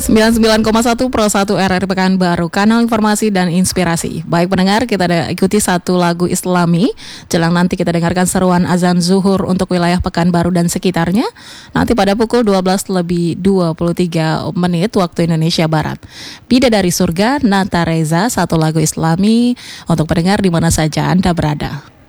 99,1 Pro 1 RRI Pekanbaru, kanal informasi dan inspirasi. Baik pendengar, kita ikuti satu lagu Islami. Jelang nanti kita dengarkan seruan azan zuhur untuk wilayah Pekanbaru dan sekitarnya. Nanti pada pukul 12:23 waktu Indonesia Barat. Bidadari Surga, Nata Reza, satu lagu Islami untuk pendengar di mana saja Anda berada.